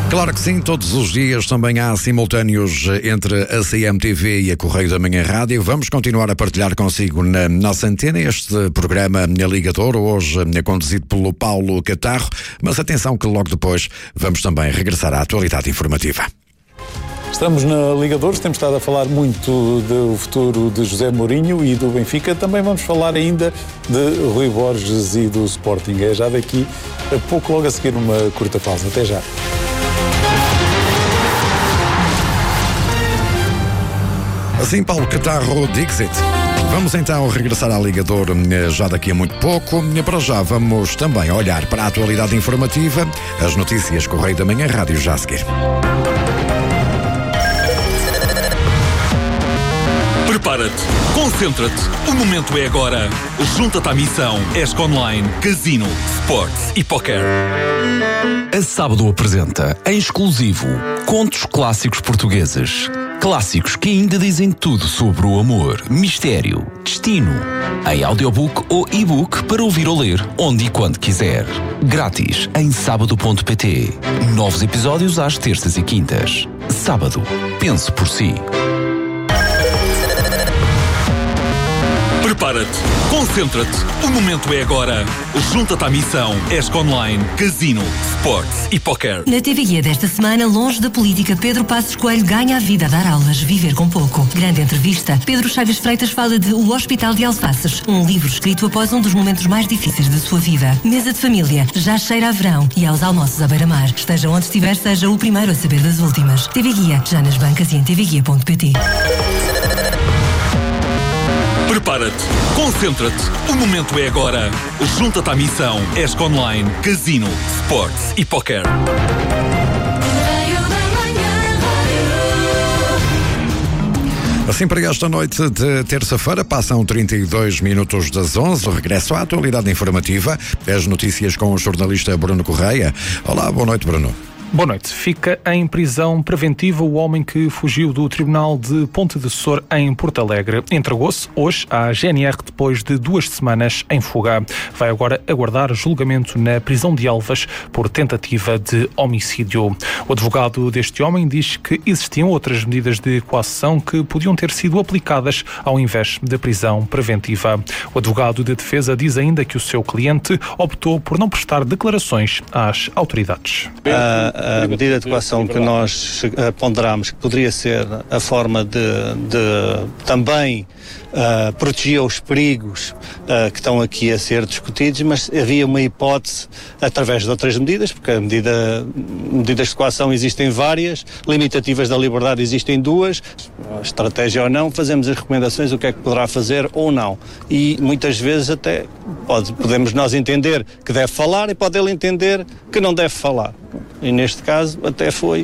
Claro que sim, todos os dias também há simultâneos entre a CMTV e a Correio da Manhã Rádio. Vamos continuar a partilhar consigo na nossa antena este programa Ligador, hoje conduzido pelo Paulo Catarro, mas atenção que logo depois vamos também regressar à atualidade informativa. Estamos na Ligadores, temos estado a falar muito do futuro de José Mourinho e do Benfica. Também vamos falar ainda de Rui Borges e do Sporting. É já daqui a pouco, logo a seguir uma curta pausa. Até já. Assim, Paulo Catarro, Dixit. Vamos então regressar à Ligador já daqui a muito pouco. Para já vamos também olhar para a atualidade informativa, as notícias Correio da Manhã Rádio já a seguir. Prepara-te, concentra-te, o momento é agora. Junta-te à missão ESC Online, Casino, Sports e Poker. A Sábado apresenta, em exclusivo, contos clássicos portugueses. Clássicos que ainda dizem tudo sobre o amor, mistério, destino. Em audiobook ou e-book para ouvir ou ler, onde e quando quiser. Grátis em sábado.pt. Novos episódios às terças e quintas. Sábado. Pense por si. Prepara-te, concentra-te, o momento é agora. Junta-te à missão ESC Online, Casino, Sports e Poker. Na TV Guia desta semana, longe da política, Pedro Passos Coelho ganha a vida a dar aulas, viver com pouco. Grande entrevista. Pedro Chagas Freitas fala de O Hospital de Alfaces, um livro escrito após um dos momentos mais difíceis da sua vida. Mesa de família, já cheira a verão e aos almoços à beira-mar. Esteja onde estiver, seja o primeiro a saber das últimas. TV Guia, já nas bancas e em tvguia.pt. Prepara-te, concentra-te, o momento é agora. Junta-te à missão ESC Online, Casino, Sports e Poker. Assim para esta noite de terça-feira, passam 32 minutos das 11, o regresso à atualidade informativa, as notícias com o jornalista Bruno Correia. Olá, boa noite, Bruno. Boa noite. Fica em prisão preventiva o homem que fugiu do Tribunal de Ponte de Sor em Porto Alegre. Entregou-se hoje à GNR depois de 2 semanas em fuga. Vai agora aguardar julgamento na prisão de Elvas por tentativa de homicídio. O advogado deste homem diz que existiam outras medidas de coação que podiam ter sido aplicadas ao invés da prisão preventiva. O advogado de defesa diz ainda que o seu cliente optou por não prestar declarações às autoridades. A medida de coação que nós ponderámos que poderia ser a forma de também proteger os perigos que estão aqui a ser discutidos, mas havia uma hipótese através de outras medidas, porque medidas de coação existem várias, limitativas da liberdade existem 2, estratégia ou não, fazemos as recomendações, o que é que poderá fazer ou não. E muitas vezes até podemos nós entender que deve falar e pode ele entender que não deve falar. E neste caso até foi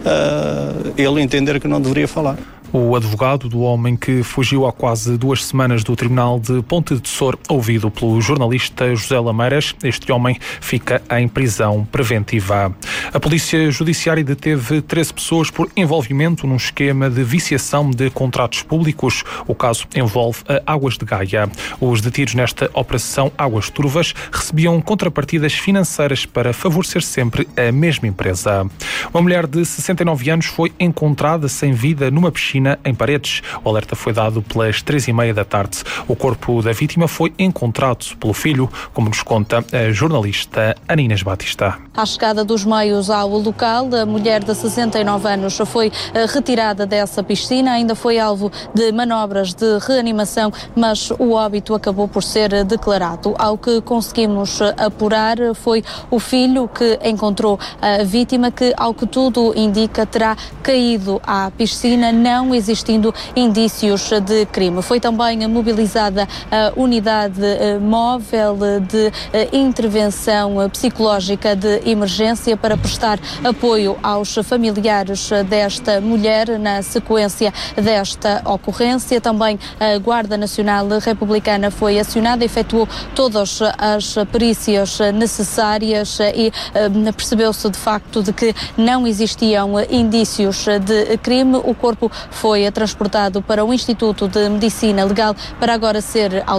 ele entender que não deveria falar. O advogado do homem que fugiu há quase 2 semanas do Tribunal de Ponte de Sor, ouvido pelo jornalista José Lameiras, este homem fica em prisão preventiva. A Polícia Judiciária deteve 13 pessoas por envolvimento num esquema de viciação de contratos públicos. O caso envolve a Águas de Gaia. Os detidos nesta operação Águas Turvas recebiam contrapartidas financeiras para favorecer sempre a mesma empresa. Uma mulher de 69 anos foi encontrada sem vida numa piscina em Paredes. O alerta foi dado pelas 3h30 da tarde. O corpo da vítima foi encontrado pelo filho, como nos conta a jornalista Ana Inês Batista. À chegada dos meios ao local, a mulher de 69 anos foi retirada dessa piscina, ainda foi alvo de manobras de reanimação, mas o óbito acabou por ser declarado. Ao que conseguimos apurar, foi o filho que encontrou a vítima, que, ao que tudo indica, terá caído à piscina, não existindo indícios de crime. Foi também mobilizada a unidade móvel de intervenção psicológica de emergência para prestar apoio aos familiares desta mulher na sequência desta ocorrência. Também a Guarda Nacional Republicana foi acionada, efetuou todas as perícias necessárias e percebeu-se de facto de que não existiam indícios de crime. O corpo foi transportado para o Instituto de Medicina Legal para agora ser